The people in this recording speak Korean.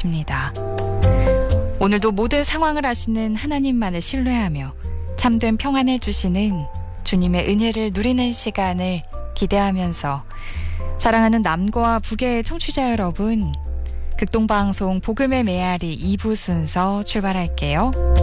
것입니다. 오늘도 모든 상황을 아시는 하나님만을 신뢰하며 참된 평안을 주시는 주님의 은혜를 누리는 시간을 기대하면서 사랑하는 남과 북의 청취자 여러분, 극동방송 복음의 메아리 2부 순서 출발할게요.